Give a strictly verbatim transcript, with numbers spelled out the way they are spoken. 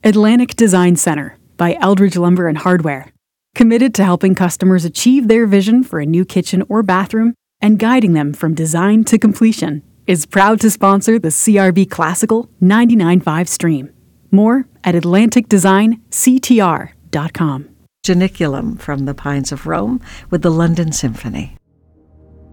Atlantic Design Center by Eldridge Lumber and Hardware. Committed to helping customers achieve their vision for a new kitchen or bathroom and guiding them from design to completion, is proud to sponsor the C R B Classical ninety-nine point five stream. More at atlantic design c t r dot com. Janiculum from the Pines of Rome with the London Symphony.